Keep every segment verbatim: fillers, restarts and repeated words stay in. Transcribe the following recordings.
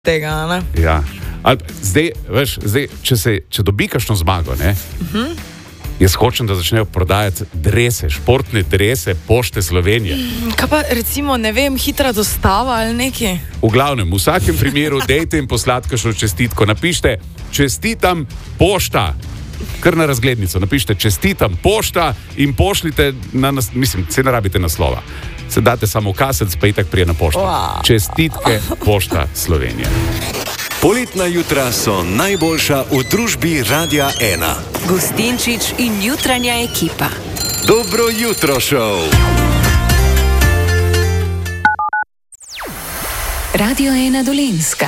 tega, ne? Ja. Ali, zdaj, veš, zdaj, če, se, če dobi kakšno zmago, ne? Uh-huh. Jaz hočem, da začnejo prodajati drese, športne drese Pošte Slovenije. Kaj pa recimo, ne vem, hitra dostava ali nekaj? V glavnem, v vsakem primeru dejte in poslati kakšno čestitko. Napište, čestitam Pošta. Kar na razglednico. Napište, čestitam Pošta in pošljite na, nas, mislim, se ne rabite naslova. Se date samo kasec, pa itak prije na pošto. Wow. Čestitke Pošta Slovenije. Poletna jutra so najboljša v družbi Radia ena. Gustinčič in jutranja ekipa. Dobro jutro, šov! Radio ena Dolenjska.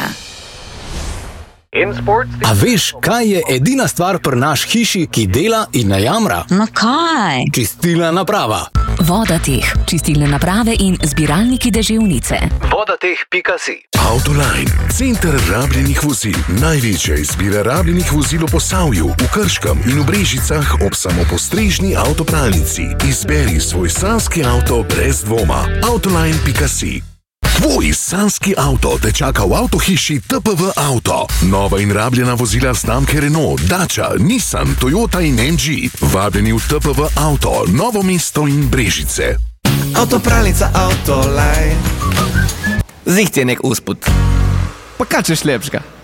A veš, kaj je edina stvar pri naš hiši, ki dela in ne jamra? No kaj? Čistilna naprava. Vodateh, čistilne naprave in zbiralniki deževnice. vodateh pika si. Autoline, center rabljenih vozil. Največja izbira rabljenih vozil v Posavju, v Krškem in v Brežicah ob samopostrežni avtopralnici. Izberi svoj sanski avto brez dvoma. autoline pika si. Tvoj sanski avto te čaka v avtohiši T P V Auto. Nova in rabljena vozila znamke Renault, Dacia, Nissan, Toyota in M G. Vabljeni v T P V Auto, Novo mesto in Brežice. Avtopralnica Autoline. Ziht je nek usput. Pa kaj češ lepšega?